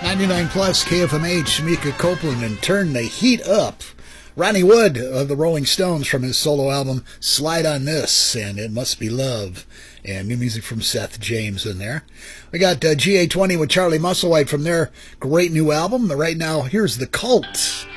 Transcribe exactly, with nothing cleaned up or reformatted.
ninety-nine plus K F M H, Mika Copeland, and Turn the Heat Up. Ronnie Wood of the Rolling Stones from his solo album Slide on This, and It Must Be Love. And new music from Seth James in there. We got uh, G A twenty with Charlie Musselwhite from their great new album. Right now, here's The Cult.